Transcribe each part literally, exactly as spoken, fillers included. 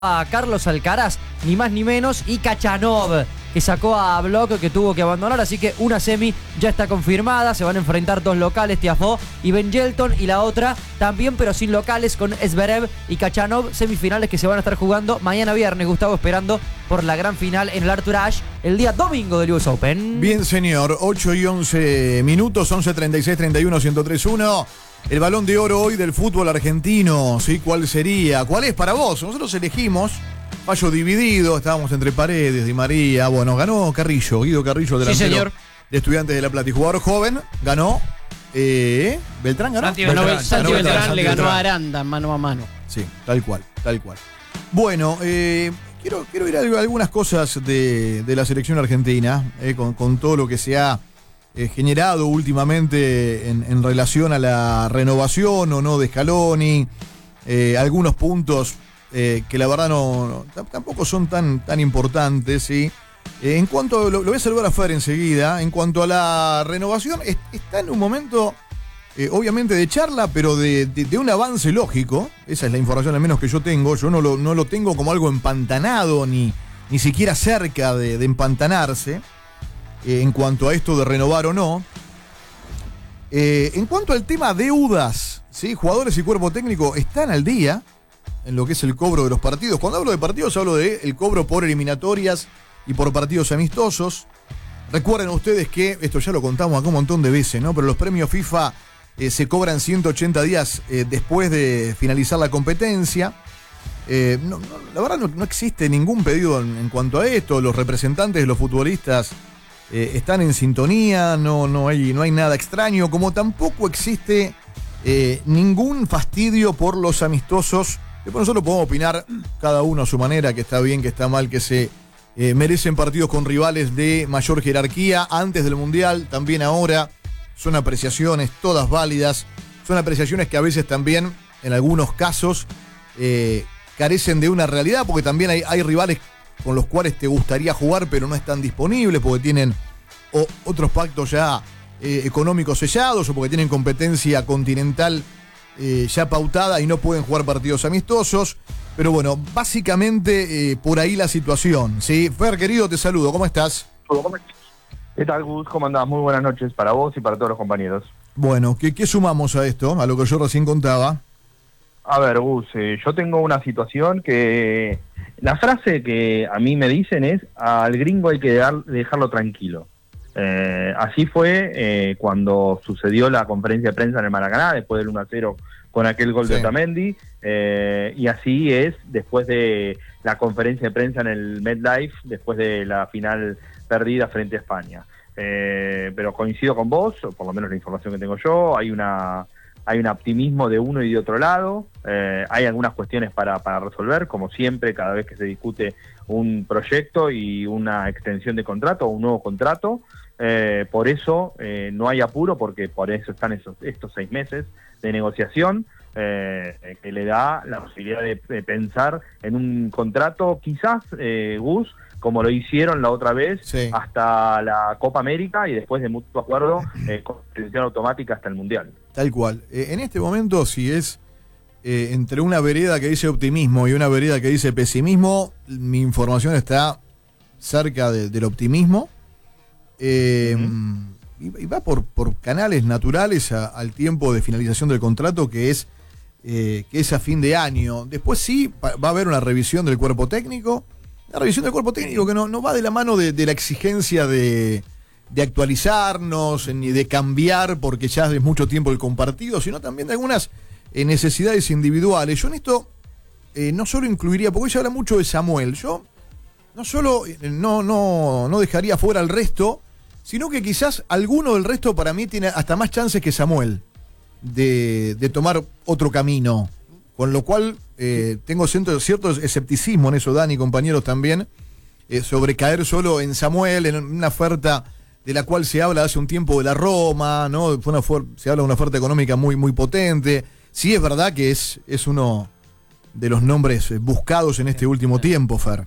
a Carlos Alcaraz, ni más ni menos, y Khachanov, que sacó a Block, que tuvo que abandonar, así que una semi ya está confirmada. Se van a enfrentar dos locales, Tiafoe y Ben Shelton, y la otra también, pero sin locales, con Zverev y Khachanov, semifinales que se van a estar jugando mañana viernes, Gustavo, esperando por la gran final en el Arthur Ashe el día domingo del U S Open. Bien, señor, ocho y once minutos, once treinta y seis, treinta y uno, ciento tres punto uno. El Balón de Oro hoy del fútbol argentino, ¿sí? ¿Cuál sería? ¿Cuál es para vos? Nosotros elegimos, fallo dividido, estábamos entre Paredes, Di María. Bueno, ganó Carrillo, Guido Carrillo, delantero sí, señor. de Estudiantes de La Plata. Y jugador joven, ganó eh, Beltrán, ¿ganó? Santi Beltrán, Beltrán, Santi ganó Beltrán, Beltrán, le Santi ganó a Beltrán. Aranda mano a mano. Sí, tal cual, tal cual. Bueno, eh, quiero, quiero ir a algunas cosas de, de la selección argentina, eh, con, con todo lo que se ha eh, generado últimamente en, en relación a la renovación o no de Scaloni, eh, algunos puntos eh, que la verdad no, no tampoco son tan, tan importantes, ¿sí? Eh, en cuanto, lo, lo voy a saludar a Fer enseguida, en cuanto a la renovación, es, está en un momento... Eh, obviamente de charla, pero de, de, de un avance lógico. Esa es la información al menos que yo tengo. Yo no lo, no lo tengo como algo empantanado, ni, ni siquiera cerca de, de empantanarse, eh, en cuanto a esto de renovar o no. Eh, en cuanto al tema deudas, ¿sí? Jugadores y cuerpo técnico están al día en lo que es el cobro de los partidos. Cuando hablo de partidos hablo de el cobro por eliminatorias y por partidos amistosos. Recuerden ustedes que, esto ya lo contamos acá un montón de veces, ¿no? Pero los premios FIFA Eh, se cobran ciento ochenta días eh, después de finalizar la competencia. Eh, no, no, la verdad no, no existe ningún pedido en, en cuanto a esto. Los representantes de los futbolistas eh, están en sintonía, no, no, hay, no hay nada extraño, como tampoco existe eh, ningún fastidio por los amistosos. Después nosotros podemos opinar cada uno a su manera, que está bien, que está mal, que se eh, merecen partidos con rivales de mayor jerarquía antes del Mundial, también ahora. Son apreciaciones todas válidas, son apreciaciones que a veces también, en algunos casos, eh, carecen de una realidad, porque también hay, hay rivales con los cuales te gustaría jugar, pero no están disponibles, porque tienen o, otros pactos ya eh, económicos sellados, o porque tienen competencia continental eh, ya pautada y no pueden jugar partidos amistosos. Pero bueno, básicamente eh, por ahí la situación, ¿sí? Fer, querido, te saludo, ¿cómo estás? ¿Cómo estás? ¿Qué tal, Gus? ¿Cómo andás? Muy buenas noches para vos y para todos los compañeros. Bueno, ¿qué, qué sumamos a esto? A lo que yo recién contaba. A ver, Gus, eh, yo tengo una situación que... La frase que a mí me dicen es: al gringo hay que dejar, dejarlo tranquilo. Eh, así fue eh, cuando sucedió la conferencia de prensa en el Maracaná, después del uno a cero con aquel gol sí. de Otamendi, eh, y así es después de la conferencia de prensa en el MetLife, después de la final perdida frente a España. Eh, pero coincido con vos, o por lo menos la información que tengo yo, hay una hay un optimismo de uno y de otro lado, eh, hay algunas cuestiones para, para resolver, como siempre, cada vez que se discute un proyecto y una extensión de contrato o un nuevo contrato, eh, por eso eh, no hay apuro, porque por eso están esos, estos seis meses de negociación, eh, que le da la posibilidad de, de pensar en un contrato, quizás, eh, Gus, como lo hicieron la otra vez, sí. hasta la Copa América y después de mutuo acuerdo, eh, con extensión automática hasta el Mundial. Tal cual. Eh, en este momento, si es eh, entre una vereda que dice optimismo y una vereda que dice pesimismo, mi información está cerca de, del optimismo. Eh, uh-huh. y, y va por, por canales naturales a, al tiempo de finalización del contrato, que es, eh, que es a fin de año. Después sí, va, va a haber una revisión del cuerpo técnico. La revisión del cuerpo técnico que no, no va de la mano de, de la exigencia de, de actualizarnos, ni de cambiar porque ya es mucho tiempo el compartido, sino también de algunas eh, necesidades individuales. Yo en esto eh, no solo incluiría, porque hoy se habla mucho de Samuel, yo no solo eh, no, no, no dejaría fuera al resto, sino que quizás alguno del resto para mí tiene hasta más chances que Samuel de, de tomar otro camino. Con lo cual, eh, tengo cierto, cierto escepticismo en eso, Dani, compañeros también, eh, sobre caer solo en Samuel, en una oferta de la cual se habla hace un tiempo de la Roma, ¿no? Fue una fuer- se habla de una oferta económica muy, muy potente. Sí, es verdad que es, es uno de los nombres buscados en este último tiempo, Fer.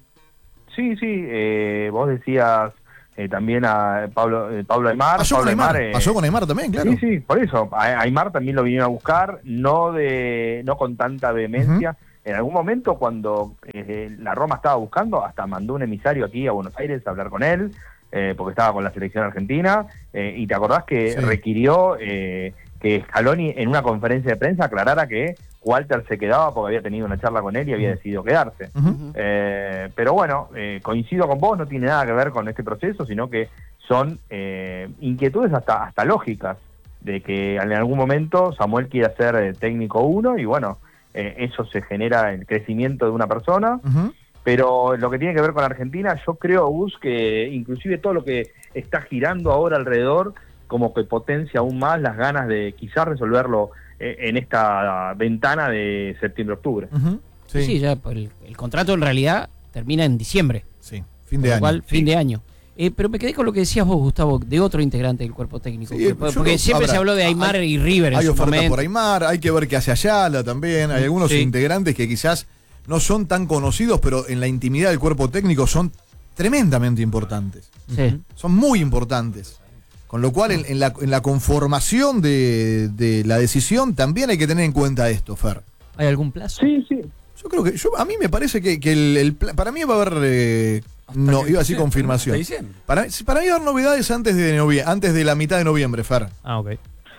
Sí, sí, eh, vos decías eh, también a Pablo eh, Pablo Aimar. Pasó Pablo con Aimar, Aimar eh, pasó con Aimar también, claro. Sí, sí, por eso. A Aimar también lo vinieron a buscar, no de no con tanta vehemencia, uh-huh. en algún momento cuando eh, la Roma estaba buscando, hasta mandó un emisario aquí a Buenos Aires a hablar con él, eh, porque estaba con la selección argentina, eh, y te acordás que Sí. requirió eh, que Scaloni en una conferencia de prensa aclarara que Walter se quedaba porque había tenido una charla con él y había decidido quedarse. Ujú. Eh, pero bueno, eh, coincido con vos, no tiene nada que ver con este proceso, sino que son eh, inquietudes hasta, hasta lógicas, de que en algún momento Samuel quiera ser eh, técnico uno y bueno, eh, eso se genera el crecimiento de una persona. Ujú. Pero lo que tiene que ver con Argentina, yo creo, Gus, que inclusive todo lo que está girando ahora alrededor, como que potencia aún más las ganas de quizás resolverlo eh, en esta ventana de septiembre-octubre. Ujú. Sí, Sí, sí, ya el, el contrato en realidad termina en diciembre, sí, fin con de lo año. cual fin de año. Eh, pero me quedé con lo que decías vos, Gustavo, de otro integrante del cuerpo técnico. Sí, Que- yo porque creo- siempre habrá- se habló de Aymar hay- y River en Hay su ofertas momento. por Aymar, hay que ver qué hace Ayala también. Hay algunos Sí. integrantes que quizás no son tan conocidos, pero en la intimidad del cuerpo técnico son tremendamente importantes. Sí. Son muy importantes. Con lo cual, en, en la, en la conformación de, de la decisión también hay que tener en cuenta esto, Fer. ¿Hay algún plazo? Sí, sí. Yo creo que, yo, a mí me parece que, que el, el pla- para mí va a haber, eh, no, iba a decir confirmación. Hasta diciembre. Para, para mí va a haber novedades antes de, novie- antes de la mitad de noviembre, Fer. Ah, ok.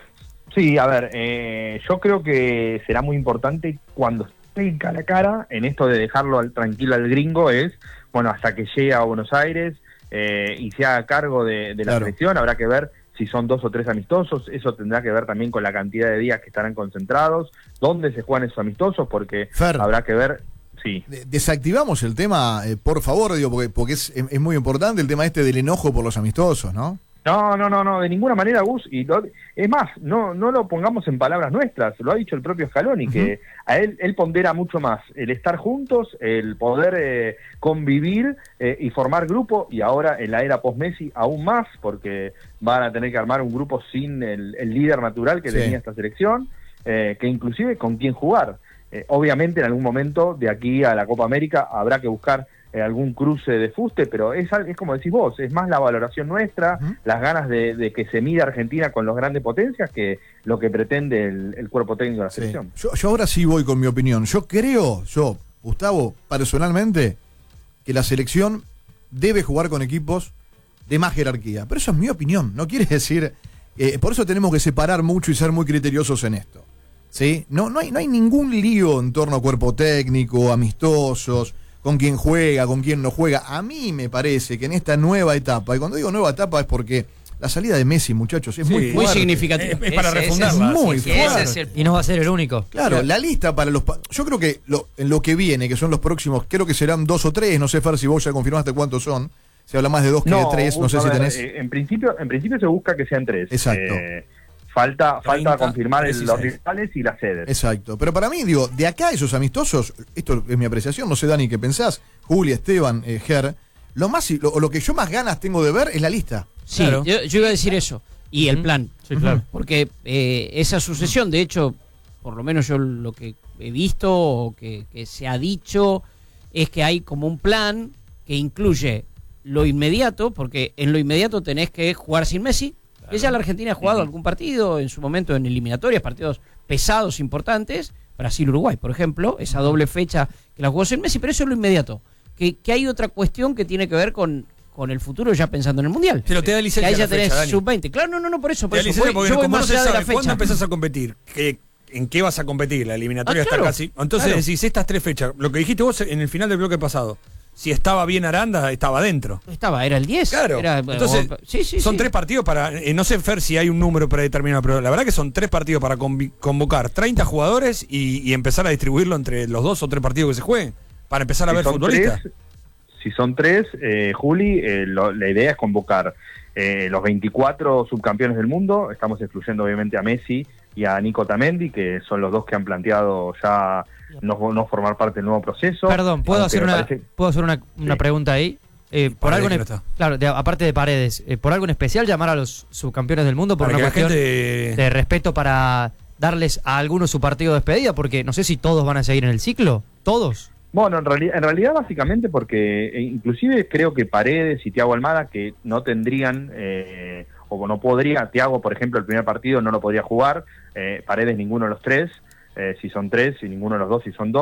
Sí, a ver, eh, yo creo que será muy importante cuando esté cara a cara en esto de dejarlo al, tranquilo al gringo, es, bueno, hasta que llegue a Buenos Aires eh, y se haga cargo de, de la Claro. selección, habrá que ver si son dos o tres amistosos, eso tendrá que ver también con la cantidad de días que estarán concentrados, dónde se juegan esos amistosos, porque Fer. habrá que ver, sí. De- Desactivamos el tema, eh, por favor, digo, porque, porque es, es muy importante el tema este del enojo por los amistosos, ¿no? No, no, no, no, de ninguna manera, Gus, y lo- es más, no no lo pongamos en palabras nuestras, lo ha dicho el propio Scaloni, que a él él pondera mucho más el estar juntos, el poder eh, convivir eh, y formar grupo, y ahora en la era post-Messi aún más, porque van a tener que armar un grupo sin el, el líder natural que Sí. tenía esta selección, eh, que inclusive con quién jugar. Eh, obviamente en algún momento de aquí a la Copa América habrá que buscar eh, algún cruce de fuste, pero es, al- es como decís vos, es más la valoración nuestra, Ujú. las ganas de, de que se mida Argentina con los grandes potencias que lo que pretende el, el cuerpo técnico de la Sí. selección. Yo, yo ahora sí voy con mi opinión. Yo creo, yo, Gustavo, personalmente, que la selección debe jugar con equipos de más jerarquía. Pero eso es mi opinión. No quiere decir. eh, por eso tenemos que separar mucho y ser muy criteriosos en esto. ¿Sí? No, no, hay, no hay ningún lío en torno a cuerpo técnico, amistosos, con quién juega, con quién no juega. A mí me parece que en esta nueva etapa, y cuando digo nueva etapa es porque la salida de Messi, muchachos, es Sí. muy Muy fuerte. Muy significativo. Es, es para Ese- ese es refundarla. muy sí, sí. fuerte. Ese es el- Y no va a ser el único. Claro, la lista para los... pa- Yo creo que lo, en lo que viene, que son los próximos, creo que serán dos o tres, no sé, Fer, si vos ya confirmaste cuántos son. Se habla más de dos que de tres, no Gus, sé a si ver, tenés... eh, en principio, en principio se busca que sean tres. Exacto. Eh, falta, falta treinta, confirmar el- los dieciséis. rivales y las sedes. Exacto. Pero para mí, digo, de acá esos amistosos, esto es mi apreciación, no sé, Dani, ¿qué pensás? Juli, Esteban, eh, Ger, lo, más, lo, lo que yo más ganas tengo de ver es la lista. Sí, Claro. yo, yo iba a decir eso. Y el plan. Sí, claro. Porque eh, esa sucesión, de hecho, por lo menos yo lo que he visto o que, que se ha dicho, es que hay como un plan que incluye lo inmediato, porque en lo inmediato tenés que jugar sin Messi. Que ya la Argentina ha jugado algún partido en su momento en eliminatorias, partidos pesados, importantes. Brasil-Uruguay, por ejemplo, esa doble fecha que la jugó sin Messi, pero eso es lo inmediato. Que, que hay otra cuestión que tiene que ver con, con el futuro ya pensando en el Mundial. Pero te da Que licencia ahí ya la fecha, tenés Dani. sub veinte. Claro, no, no, no, por eso. Por Te da eso. licencia Voy- porque yo voy como más no se allá de la sabe cuándo fecha. empezás a competir, qué- en qué vas a competir, la eliminatoria Ah, claro. está casi. Entonces Claro. decís, estas tres fechas, lo que dijiste vos en el final del bloque pasado, si estaba bien Aranda, estaba dentro. Estaba, era el diez. Claro. Era, Entonces, o- sí, sí, son sí. tres partidos para. eh, no sé, Fer, si hay un número predeterminado, pero la verdad que son tres partidos para convi- convocar treinta jugadores y, y empezar a distribuirlo entre los dos o tres partidos que se jueguen. Para empezar a Si ver son futbolistas. tres, si son tres, eh, Juli, eh, lo- la idea es convocar eh, los veinticuatro subcampeones del mundo. Estamos excluyendo obviamente a Messi y a Nico Tamendi, que son los dos que han planteado ya no, no formar parte del nuevo proceso. Perdón, ¿puedo Aunque hacer me una, parece- ¿puedo hacer una, una Sí. pregunta ahí? Eh, por Paredes algo en, que no está. claro, de- aparte de Paredes, eh, ¿por algo en especial llamar a los subcampeones del mundo por Para una que la cuestión gente. de respeto para darles a algunos su partido de despedida? Porque no sé si todos van a seguir en el ciclo. ¿Todos? Bueno, en realidad, en realidad básicamente porque eh, inclusive creo que Paredes y Thiago Almada, que no tendrían eh, o no podría, Thiago por ejemplo el primer partido no lo podría jugar, eh, Paredes ninguno de los tres, eh, si son tres y ninguno de los dos si son dos,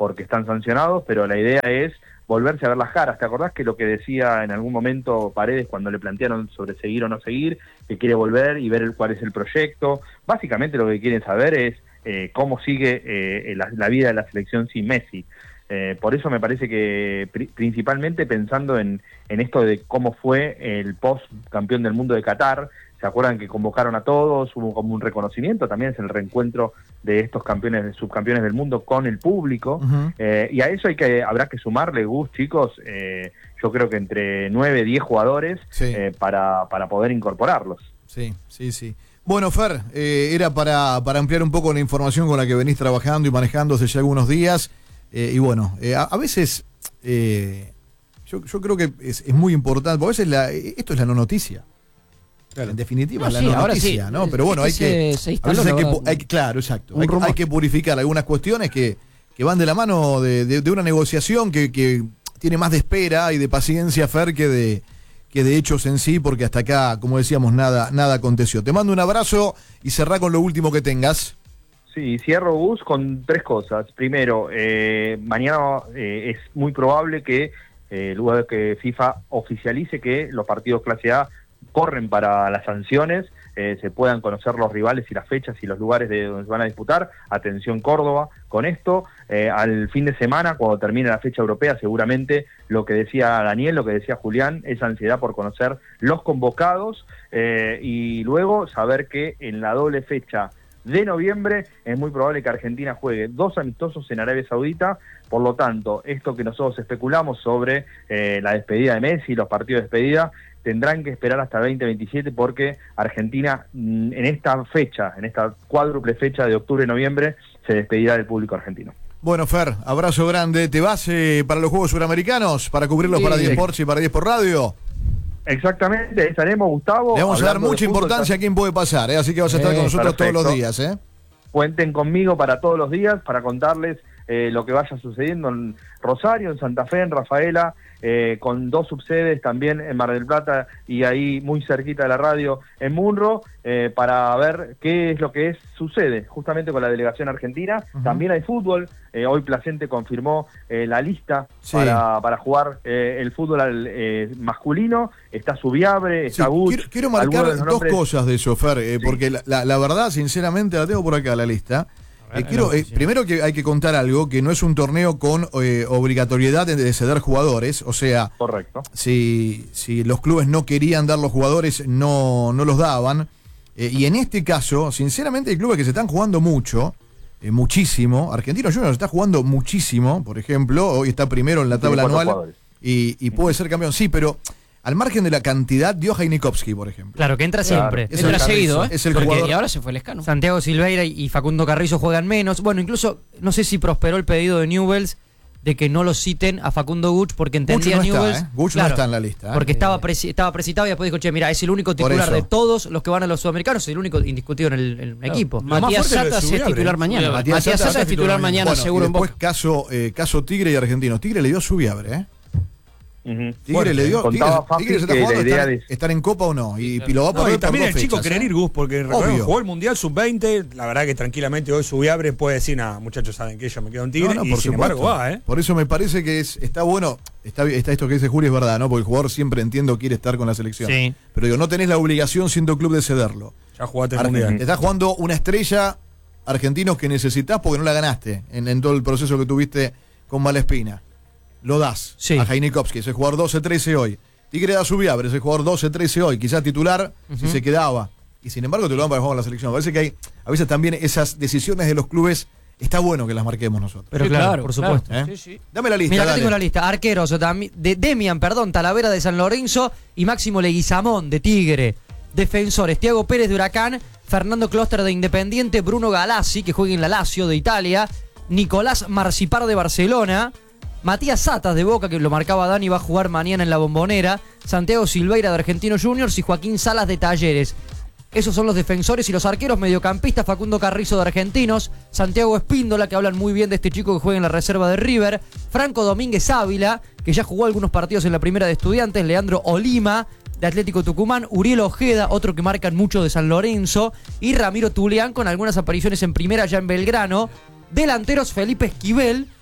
porque están sancionados, pero la idea es volverse a ver las caras. ¿Te acordás que lo que decía en algún momento Paredes cuando le plantearon sobre seguir o no seguir, que quiere volver y ver el, cuál es el proyecto? Básicamente lo que quieren saber es eh, cómo sigue eh, la, la vida de la selección sin Messi. Eh, por eso me parece que pri principalmente pensando en, en esto de cómo fue el post campeón del mundo de Qatar. ¿Se acuerdan que convocaron a todos? Hubo como un reconocimiento, también es el reencuentro de estos campeones, subcampeones del mundo con el público. Uh-huh. eh, y a eso hay que habrá que sumarle, Gus, chicos, eh, yo creo que entre nueve, diez jugadores sí. eh, para, para poder incorporarlos. Sí, sí, sí. Bueno, Fer, eh, era para, para ampliar un poco la información con la que venís trabajando y manejando desde ya algunos días. Eh, y bueno, eh, a, a veces eh, yo, yo creo que es, es muy importante, porque a veces la, esto es la no noticia. Claro. En definitiva, no, la sí, no noticia, sí. ¿no? Pero bueno, hay que, se, se a veces hay que, hay que, claro, exacto, hay, hay que purificar algunas cuestiones que, que van de la mano de, de, de una negociación que, que tiene más de espera y de paciencia, Fer, que de, que de hechos en sí, porque hasta acá, como decíamos, nada, nada aconteció. Te mando un abrazo y cerrá con lo último que tengas. Sí, cierro, Bus, con tres cosas. Primero, eh, mañana eh, es muy probable que, eh, luego de que FIFA oficialice que los partidos clase A corren para las sanciones, eh, se puedan conocer los rivales y las fechas y los lugares de donde se van a disputar. Atención Córdoba con esto. Eh, al fin de semana, cuando termine la fecha europea, seguramente lo que decía Daniel, lo que decía Julián, esa ansiedad por conocer los convocados eh, y luego saber que en la doble fecha de noviembre es muy probable que Argentina juegue dos amistosos en Arabia Saudita. Por lo tanto, esto que nosotros especulamos sobre eh, la despedida de Messi, los partidos de despedida, tendrán que esperar hasta veinte veintisiete porque Argentina en esta fecha, en esta cuádruple fecha de octubre-noviembre, se despedirá del público argentino. Bueno, Fer, abrazo grande. ¿Te vas eh, para los Juegos Suramericanos? ¿Para cubrirlos sí, para diez Sports y para diez por Radio? Exactamente, ahí estaremos, Gustavo. Le vamos a dar mucha importancia a quién puede pasar, ¿eh? Así que vas a estar eh, con nosotros perfecto. Todos los días. ¿eh? Cuenten conmigo para todos los días, para contarles eh, lo que vaya sucediendo en Rosario, en Santa Fe, en Rafaela, eh, con dos subsedes también en Mar del Plata y ahí muy cerquita de la radio en Munro, eh, para ver qué es lo que es, sucede justamente con la delegación argentina. Uh-huh. También hay fútbol, eh, hoy Placente confirmó eh, la lista sí. para, para jugar eh, el fútbol eh, masculino. Está Subiabre, está sí, Buch. Quiero, quiero marcar dos nombres... cosas de eso, Fer, eh, sí. porque la, la, la verdad, sinceramente, la tengo por acá la lista. Eh, quiero, eh, primero que hay que contar algo, que no es un torneo con eh, obligatoriedad de ceder jugadores, o sea, correcto. Si, si los clubes no querían dar los jugadores, no, no los daban, eh, y en este caso, sinceramente hay clubes que se están jugando mucho, eh, muchísimo. Argentinos Juniors está jugando muchísimo, por ejemplo, hoy está primero en la tabla anual y, y puede ser campeón, sí, pero... Al margen de la cantidad, dio Heinikowski, por ejemplo. Claro, que entra siempre. Claro. Entra seguido, ¿eh? Es el jugador. Y ahora se fue el Escano. Santiago Silveira y Facundo Carrizo juegan menos. Bueno, incluso, no sé si prosperó el pedido de Newell's de que no lo citen a Facundo Guch, porque entendía Guch no Newell's... Está, ¿eh? Guch claro, no está en la lista. ¿eh? Porque estaba, presi estaba precitado y después dijo, che, mira, es el único titular de todos los que van a los sudamericanos, es el único indiscutido en el, en el claro. equipo. Matías Satas es titular mañana. Matías Satas es titular mañana, bueno, seguro en Boca. Después caso, eh, caso Tigre y Argentinos. Tigre le dio Subiabre, ¿eh? Uh-huh. Tigre bueno, le dio Tigre, Tigre se está jugando estar, de... estar en Copa o no y, y lo va a no, poder y también el chico fechas, querer ¿eh? ir, Gus, porque jugó el Mundial sub veinte, la verdad que tranquilamente hoy Subiabre puede decir, nada, muchachos saben que yo me quedo en Tigre, no, no, y por sin supuesto. Embargo va, ¿eh? Por eso me parece que es, está bueno, está, está esto que dice Julio, es verdad, ¿no? Porque el jugador siempre, entiendo, quiere estar con la selección. Sí. Pero digo, no tenés la obligación siendo club de cederlo. Ya jugaste el Ar Mundial. Estás jugando una estrella argentinos que necesitas porque no la ganaste en, en todo el proceso que tuviste con Malespina. Lo das sí. a Heinikowski, es el jugador doce trece hoy. Tigre da Subiabre, es el jugador doce trece hoy, quizás titular, uh-huh. si se quedaba. Y sin embargo te lo dan para jugar en la selección. Me parece que hay, a veces también esas decisiones de los clubes, está bueno que las marquemos nosotros. Pero sí, claro, claro, por supuesto. Claro. ¿Eh? Sí, sí. Dame la lista. Mira, acá dale. tengo la lista. Arqueros de Demian, perdón, Talavera de San Lorenzo y Máximo Leguizamón de Tigre. Defensores, Thiago Pérez de Huracán, Fernando Closter de Independiente, Bruno Galassi, que juega en la Lazio de Italia, Nicolás Marcipar de Barcelona, Matías Satas de Boca, que lo marcaba Dani, va a jugar mañana en la Bombonera, Santiago Silveira de Argentinos Juniors y Joaquín Salas de Talleres. Esos son los defensores y los arqueros. Mediocampistas, Facundo Carrizo de Argentinos, Santiago Espíndola, que hablan muy bien de este chico que juega en la reserva de River, Franco Domínguez Ávila, que ya jugó algunos partidos en la primera de Estudiantes, Leandro Olima de Atlético Tucumán, Uriel Ojeda, otro que marcan mucho de San Lorenzo, y Ramiro Tulián con algunas apariciones en primera ya en Belgrano. Delanteros, Felipe Esquivel,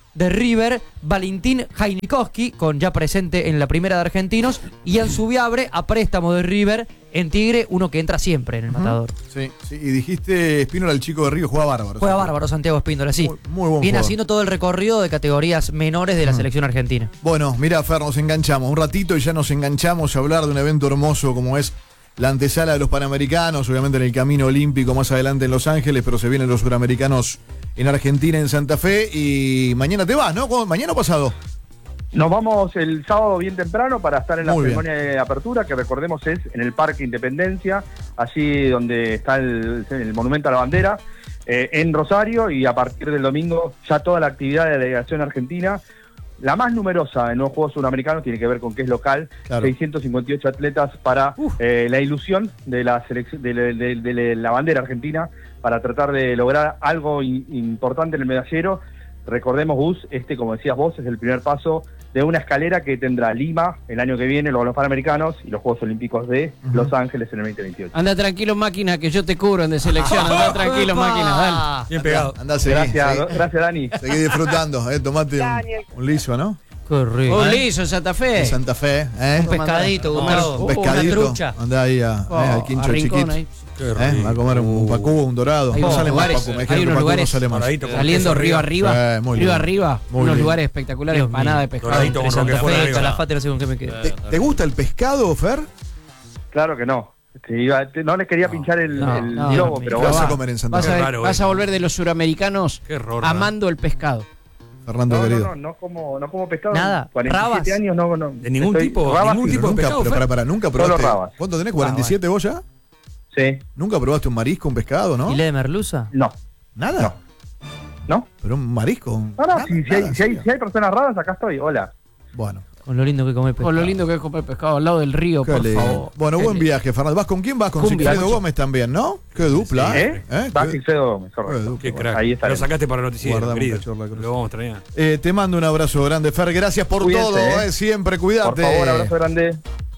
de River, Valentín Jainikowski, con ya presente en la primera de Argentinos, y Ansubiabre, a préstamo de River, en Tigre, uno que entra siempre en el Matador. Sí, sí, y dijiste Espínola, el chico de Río, juega bárbaro. Juega sí. bárbaro Santiago Espíndola, sí. Muy, muy buen Viene jugador. haciendo todo el recorrido de categorías menores de la Mm. selección argentina. Bueno, mira, Fer, nos enganchamos un ratito y ya nos enganchamos a hablar de un evento hermoso como es la antesala de los Panamericanos, obviamente en el camino olímpico más adelante en Los Ángeles, pero se vienen los Suramericanos en Argentina, en Santa Fe, y mañana te vas, ¿no? ¿Cómo? ¿Mañana o pasado? Nos vamos el sábado bien temprano para estar en la Muy bien. ceremonia de apertura, que recordemos es en el Parque Independencia, allí donde está el, el Monumento a la Bandera, eh, en Rosario, y a partir del domingo ya toda la actividad de la delegación argentina. La más numerosa en los Juegos Suramericanos tiene que ver con que es local, Claro. seiscientos cincuenta y ocho atletas para eh, la ilusión de la, selección, de, de- de- de la bandera argentina, para tratar de lograr algo in- importante en el medallero. Recordemos, Gus, este, como decías vos, es el primer paso de una escalera que tendrá Lima el año que viene, luego los Panamericanos y los Juegos Olímpicos de Ujú. Los Ángeles en el veinte veintiocho. Anda tranquilo, máquina, que yo te cubro en de selección. Anda tranquilo, ¡Epa! máquina, dale. Bien pegado. Andá, seguí, Gracias, seguí, gracias Dani. seguí disfrutando, eh, tomate un, un liso, ¿no? Qué rico. Oh, ¿eh? liso, Santa Fe. De Santa Fe, ¿eh? Un pescadito, Vamos, Gustavo. Un Oh, pescadito. Una trucha. Andá ahí a, Oh, eh, al quincho a Rincón, chiquito. ahí. Qué ¿Eh? rico. Va a comer un, un pacubo, un dorado. Hay No unos sale más, lugares- Pacu. Me hay dijeron que unos Pacu no lugares sale más. doradito con Saliendo queso río arriba, Sí, muy río lindo. arriba, Muy unos lindo. lugares espectaculares, Dios empanada mío. de pescado. Doradito Entre con Santa Roquefort Fe y arriba. Calafate, no sé con qué me quedo. ¿Te, te gusta el pescado, Fer? Claro que no. Te iba- te- no les quería pinchar el, no, el no, globo, no, pero ¿Qué vas bueno. a comer en Santa Vas Fe? a, ver, Raro, vas eh. a volver de los suramericanos Qué horror. amando el pescado. Fernando No, no, querido. no, no como, no como pescado. Nada, cuarenta y siete rabas. años no, no. De ningún estoy- tipo, rabas ningún sí. tipo de nunca, pescado, pero Fer. para, para, nunca Solo probaste. rabas. ¿Cuánto tenés? ¿cuarenta y siete vos ya? Sí, ¿Nunca probaste un marisco, un pescado, no? ¿Filé de merluza? no, Nada. ¿no? Pero un marisco. un- No, no, nada, si, si, hay, nada, si, hay, serio. si hay personas raras, acá estoy, hola. Bueno, Con lo lindo que come pescado. Con lo lindo que es comer pescado al lado del río, qué por lindo. favor. Bueno, Qué buen lindo. viaje, Fernando. ¿Vas con quién vas? Con Cumbia. Sigfredo Gómez también, ¿no? Qué dupla. ¿Eh? ¿Eh? Va Qué- Sigfredo Gómez, qué correcto. dupla. Qué crack. Ahí Lo estaremos. sacaste para el noticiero, Guardamos querido. cachorro la cruz. Lo vamos a extrañar. Eh, te mando un abrazo grande, Fer. Gracias por Cuídense, todo, eh. eh. Siempre, Por cuídate. favor, abrazo grande.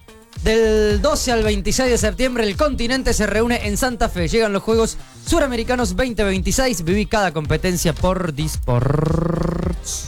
Del doce al veintiséis de septiembre el continente se reúne en Santa Fe. Llegan los Juegos Suramericanos veinte veintiséis. Viví cada competencia por Disports.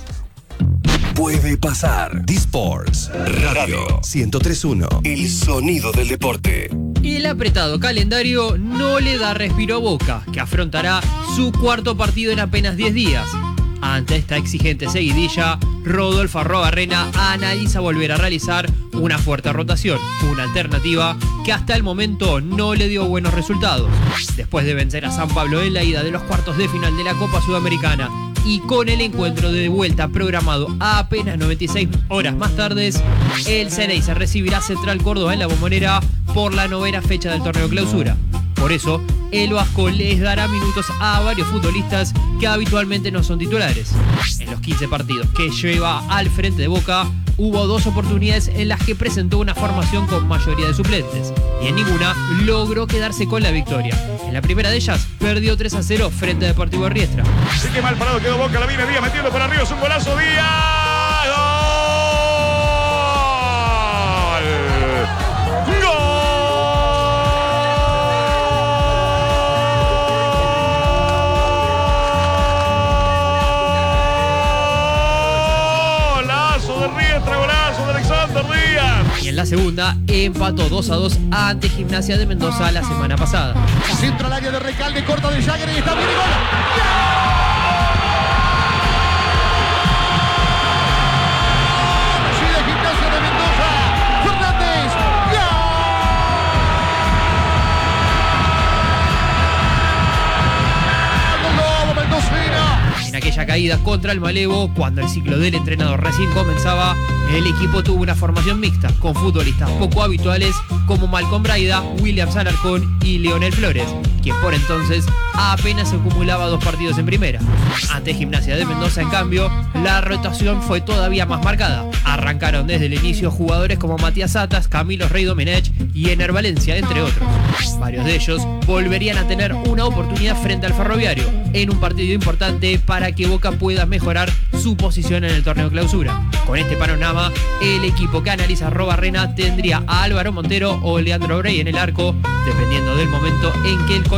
Puede pasar. Disports Radio ciento tres punto uno. El sonido del deporte. El apretado calendario no le da respiro a Boca, que afrontará su cuarto partido en apenas diez días. Ante esta exigente seguidilla, Rodolfo Arrobarrena analiza volver a realizar una fuerte rotación, una alternativa que hasta el momento no le dio buenos resultados. Después de vencer a San Pablo en la ida de los cuartos de final de la Copa Sudamericana y con el encuentro de vuelta programado a apenas noventa y seis horas más tarde, el Ceneice recibirá a Central Córdoba en la Bombonera por la novena fecha del torneo Clausura. Por eso, el Vasco les dará minutos a varios futbolistas que habitualmente no son titulares. En los quince partidos que lleva al frente de Boca, hubo dos oportunidades en las que presentó una formación con mayoría de suplentes, y en ninguna logró quedarse con la victoria. En la primera de ellas, perdió tres a cero frente a Deportivo Riestra. Sí que mal parado quedó Boca, la viene Díaz metiendo por arriba, es un golazo, Díaz. ¡Gol! ¡Gol! Golazo de Riestra, golazo de Alexander Díaz. Y en la segunda, empató dos a dos ante Gimnasia de Mendoza la semana pasada. Centro al área de Recalde, corta de Jagger y está bien y gol. Allí de Gimnasia de Mendoza, Fernández. ¡Gol! ¡Gol! Mendocino. En aquella caída contra el Malevo, cuando el ciclo del entrenador recién comenzaba, el equipo tuvo una formación mixta, con futbolistas poco habituales como Malcolm Braida, William Alarcón y Leonel Flores, quien por entonces apenas acumulaba dos partidos en primera. Ante Gimnasia de Mendoza, en cambio, la rotación fue todavía más marcada. Arrancaron desde el inicio jugadores como Matías Atas, Camilo Rey Domenech y Ener Valencia, entre otros. Varios de ellos volverían a tener una oportunidad frente al Ferroviario, en un partido importante para que Boca pueda mejorar su posición en el torneo Clausura. Con este panorama, el equipo que analiza Arrobarrena tendría a Álvaro Montero o Leandro Brey en el arco, dependiendo del momento en que el